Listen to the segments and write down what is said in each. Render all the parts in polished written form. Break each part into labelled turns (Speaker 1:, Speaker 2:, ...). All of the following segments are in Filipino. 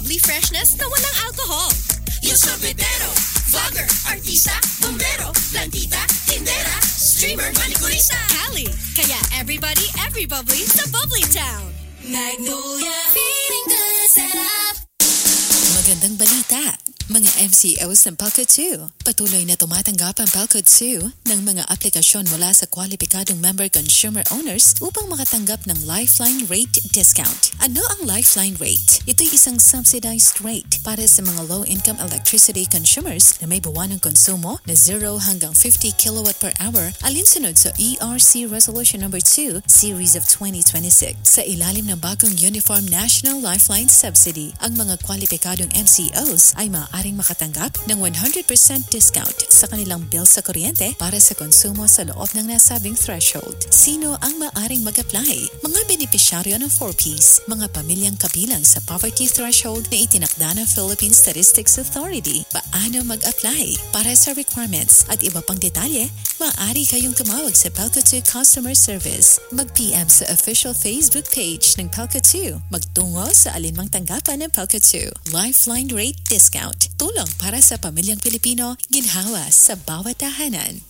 Speaker 1: bubbly freshness na walang alcohol.
Speaker 2: Yung sorbetero, vlogger, artista, bombero, plantita, tindera, streamer, manikurista.
Speaker 1: Cali, kaya everybody, every bubbly sa Bubbly Town.
Speaker 2: Magnolia, feeling good setup.
Speaker 3: Magandang balita! Mga MCOs ng Pelco 2, patuloy na tumatanggap ang Pelco 2 ng mga aplikasyon mula sa kwalipikadong member consumer owners upang makatanggap ng Lifeline Rate Discount. Ano ang Lifeline Rate? Ito'y isang subsidized rate para sa mga low-income electricity consumers na may buwanang konsumo na 0 hanggang 50 kilowatt per hour alinsunod sa ERC Resolution No. 2, Series of 2026. Sa ilalim ng bagong Uniform National Lifeline Subsidy, ang mga kwalipikadong MCOs ay maaaring makatanggap ng 100% discount sa kanilang bill sa kuryente para sa konsumo sa loob ng nasabing threshold. Sino ang maaaring mag-apply? Mga benepisyaryo ng 4Ps, mga pamilyang kabilang sa poverty threshold na itinakda ng Philippine Statistics Authority. Paano mag-apply? Para sa requirements at iba pang detalye, maaari kayong tumawag sa Pelco 2 Customer Service. Mag-PM sa official Facebook page ng Pelco 2. Magtungo sa alinmang tanggapan ng Pelco 2. Lifeline Rate Discount. Tulong para sa pamilyang Pilipino, ginhawa sa bawat tahanan.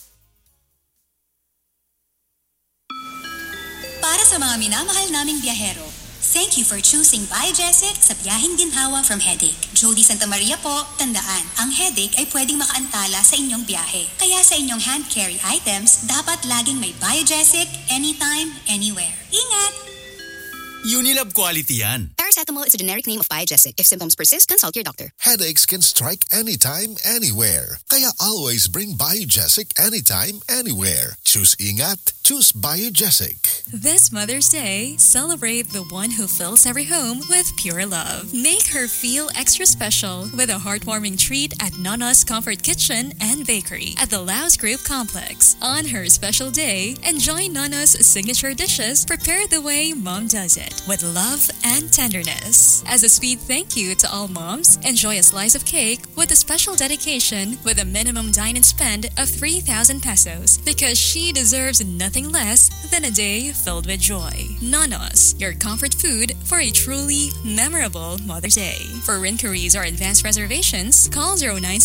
Speaker 4: Para sa mga minamahal naming biyahero, thank you for choosing Biogesic sa biyaheng ginhawa from headache. Jody Santa Maria po, tandaan, ang headache ay pwedeng makaantala sa inyong biyahe. Kaya sa inyong hand carry items, dapat laging may Biogesic anytime, anywhere. Ingat!
Speaker 5: Unilab quality yan.
Speaker 6: Paracetamol is a generic name of Biogesic. If symptoms persist, consult your doctor.
Speaker 7: Headaches can strike anytime, anywhere. Kaya always bring Biogesic anytime, anywhere. Choose ingat, choose Biogesic.
Speaker 8: This Mother's Day, celebrate the one who fills every home with pure love. Make her feel extra special with a heartwarming treat at Nono's Comfort Kitchen and Bakery at the Laos Group Complex. On her special day, enjoy Nono's signature dishes prepared the way Mom does it, with love and tenderness. As a sweet thank you to all moms, enjoy a slice of cake with a special dedication with a minimum dine-in spend of 3,000 pesos because she deserves nothing less than a day filled with joy. Nonos, your comfort food for a truly memorable Mother's Day. For inquiries or advanced reservations, call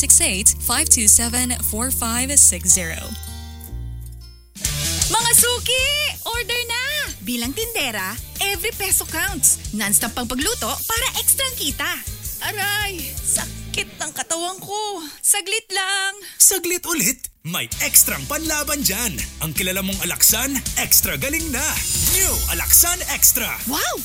Speaker 8: 0968-527-4560.
Speaker 9: Mga suki! Order na! Bilang tindera, every peso counts. Non-stop pang pagluto para extra kita. Aray! Sakit ng katawan ko. Saglit lang.
Speaker 5: Saglit ulit? May ekstrang panlaban dyan. Ang kilala mong Alaksan, extra galing na. New Alaksan Extra.
Speaker 9: Wow!